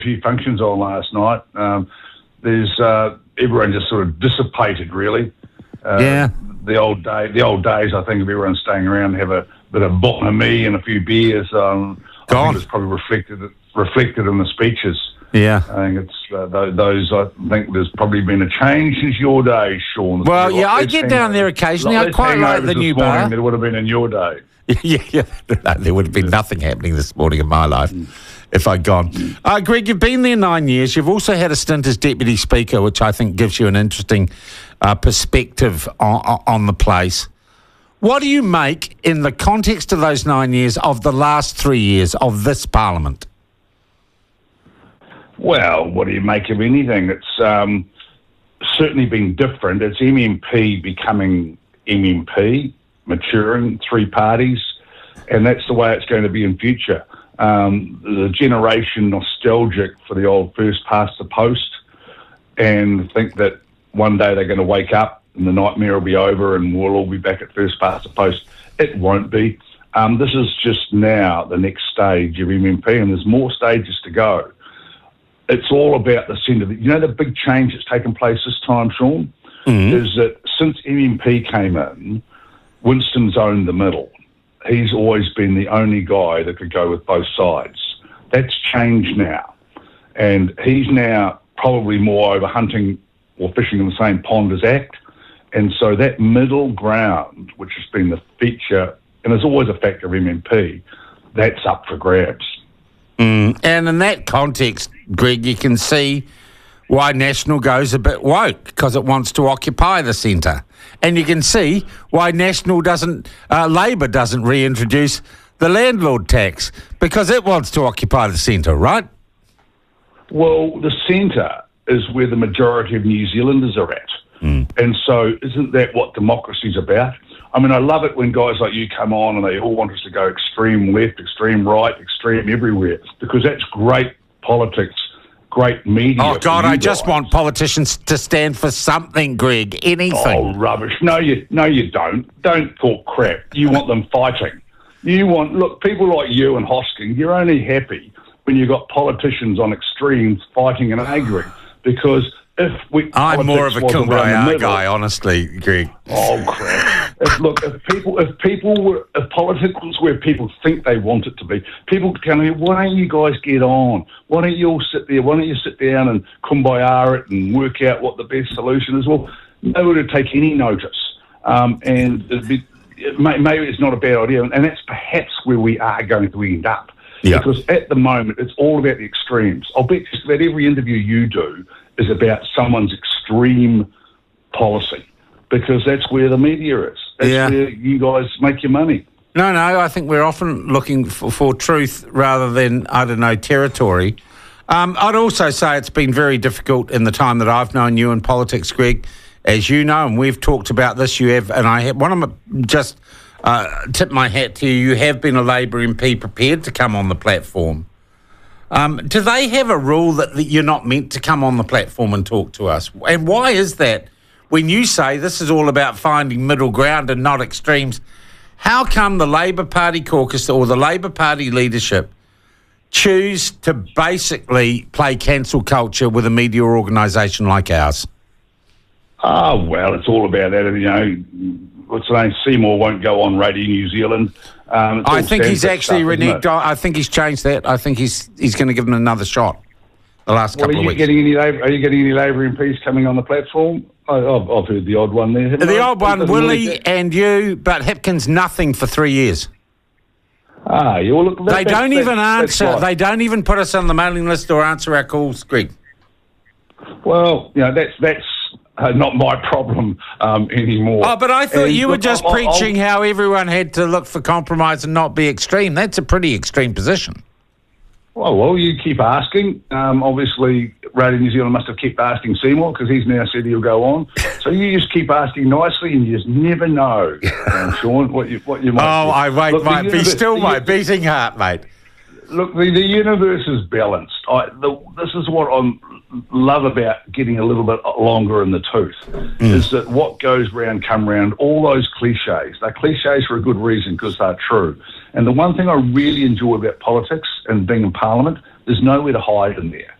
few functions on last night. There's everyone just sort of dissipated, really. The old days, I think, of everyone staying around, have a bit of bon ami and a few beers. I think it's probably reflected in the speeches. Yeah, I think it's those. I think there's probably been a change since your day, Sean. Well, yeah, I get down there occasionally. I quite like the new bar. There would have been in your day. Yeah. No, there would have been nothing happening this morning in my life if I'd gone. Greg, you've been there 9 years. You've also had a stint as Deputy Speaker, which I think gives you an interesting perspective on the place. What do you make, in the context of those 9 years, of the last 3 years of this Parliament? Well, what do you make of anything? It's certainly been different. It's MMP becoming MMP, maturing, 3 parties, and that's the way it's going to be in future. The generation nostalgic for the old first past the post and think that one day they're going to wake up and the nightmare will be over and we'll all be back at first past the post. It won't be. This is just now the next stage of MMP, and there's more stages to go. It's all about the centre. The big change that's taken place this time, Sean, is that since MMP came in, Winston's owned the middle. He's always been the only guy that could go with both sides. That's changed now. And he's now probably more over hunting or fishing in the same pond as ACT. And so that middle ground, which has been the feature, and is always a factor of MMP, that's up for grabs. And in that context, Greg, you can see why National goes a bit woke, because it wants to occupy the centre. And you can see why Labor doesn't reintroduce the landlord tax, because it wants to occupy the centre, right? Well, the centre is where the majority of New Zealanders are at. And so isn't that what democracy's about? I mean, I love it when guys like you come on and they all want us to go extreme left, extreme right, extreme everywhere, because that's great politics, great media. Oh, God, I just want politicians to stand for something, Greg, anything. Oh, rubbish. No, you don't. Don't talk crap. You want them fighting. Look, people like you and Hosking, you're only happy when you've got politicians on extremes fighting and arguing, because I'm more of a Kumbaya guy, honestly, Greg. Oh, crap. If politics where people think they want it to be, people can, why don't you guys get on? Why don't you all sit there? Why don't you sit down and kumbaya it and work out what the best solution is? Well, nobody would take any notice. And maybe it's not a bad idea. And that's perhaps where we are going to end up. Yeah. Because at the moment, it's all about the extremes. I'll bet just about every interview you do is about someone's extreme policy, because that's where the media is. That's where you guys make your money. No, I think we're often looking for truth rather than, territory. I'd also say it's been very difficult in the time that I've known you in politics, Greg. As you know, and we've talked about this, you have, and I have, just tip my hat to you, you have been a Labour MP prepared to come on the platform. Do they have a rule that you're not meant to come on the platform and talk to us? And why is that? When you say this is all about finding middle ground and not extremes, how come the Labour Party caucus or the Labour Party leadership choose to basically play cancel culture with a media organisation like ours? Oh, well, it's all about that. What's the name? Seymour won't go on Radio New Zealand. I think he's actually reneged. I think he's changed that. I think he's going to give him another shot. The last couple of weeks. Are you getting any Labour MPs coming on the platform? I've heard the odd one there. The odd one, Willie and you, but Hipkins, nothing for 3 years. Look. They don't even answer. Right. They don't even put us on the mailing list or answer our calls, Greg. Well, that's not my problem anymore. Oh, but I thought you were just preaching how everyone had to look for compromise and not be extreme. That's a pretty extreme position. Well, you keep asking. Obviously, Radio New Zealand must have kept asking Seymour, because he's now said he'll go on. So you just keep asking nicely, and you just never know, Sean, what you might. I might be still my beating heart, mate. Look, the universe is balanced. This is what I love about getting a little bit longer in the tooth, is that what goes round come round. All those cliches, they're cliches for a good reason, because they're true. And the one thing I really enjoy about politics and being in Parliament, There's nowhere to hide in there.